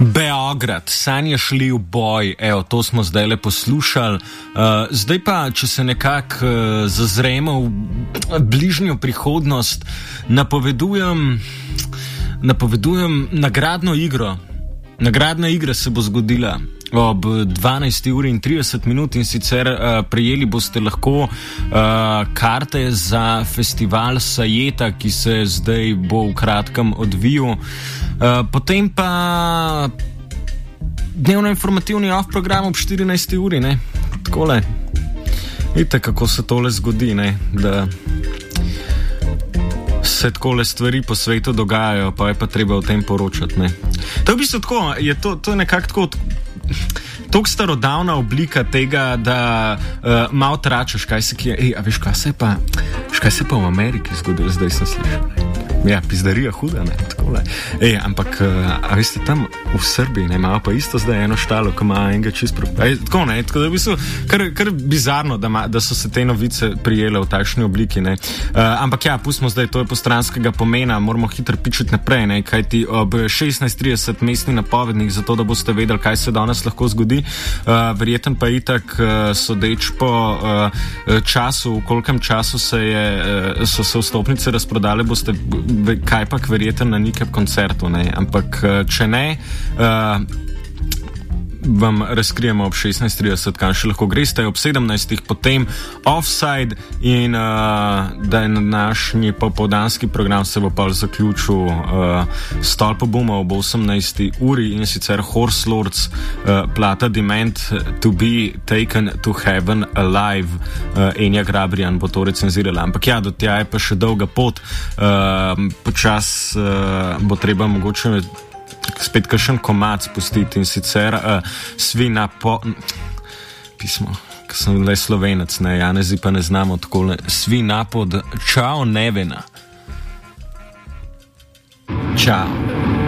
Beograd, sanje šli v boj, evo, to smo zdaj le poslušali. Zdaj pa, če se nekako zazremo v bližnjo prihodnost, napovedujem nagradno igro. Nagradna igra se bo zgodila ob 12:30 in sicer prejeli boste lahko karte za festival Sajeta, ki se zdaj bo v kratkem odvijal. Potem pa dnevno informativni off program ob 14. uri, ne? Takole. Vidite, kako se tole zgodi, ne? Da se takole stvari po svetu dogajajo, pa je pa treba o tem poročati, ne? To je v bistvu tako, to je nekako tako toliko starodavna oblika tega, da malo tračaš, kaj se kje, a veš, kaj se pa v Ameriki zgodilo, zdaj sem slišal, ne? Ja, pizdarija huda, ne, takole. Ampak, a veste, tam v Srbiji, ne, ima pa isto zdaj eno štalo, ko ima enega čisto tako, ne, tako da v bistvu kar bizarno, da so se te novice prijele v takšni obliki, ne. Ampak ja, pustimo zdaj, to je postranskega pomena, moramo hitro pičiti naprej, ne, kajti ob 16:30 mestni napovednik, zato da boste vedeli, kaj se danes lahko zgodi. Verjeten pa itak, sodeč po času, v kolkem času so se vstopnice razprodale, boste kaj pa verjeten na nekem koncertu, ne? Ampak če ne, vam razkrijemo ob 16:30, kam še lahko greste, ob 17. potem Offside in da je današnji popoldanski program se bo pa zaključil Stolpo Buma ob 18. uri in sicer Horse Lords, Plata Dement, To Be Taken to Heaven Alive, Enja Grabrijan bo to recenzirala, ampak ja, do tja je pa še dolga pot, počas bo treba mogoče spet kakšen komad spustiti in sicer svina pismo, ko sem le Slovenec, ne, Janezi pa ne znamo takole, svina pod Čao Nevena. Čao.